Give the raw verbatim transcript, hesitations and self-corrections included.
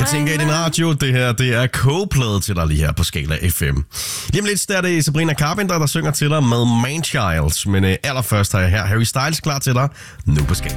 tænker i din radio, det her, det er kogeplade til dig lige her på Skala F M. Lige om lidt, der er det Sabrina Carpenter, der synger til dig med Man Child. Men øh, allerførst har jeg her Harry Styles klar til dig, nu på Skala.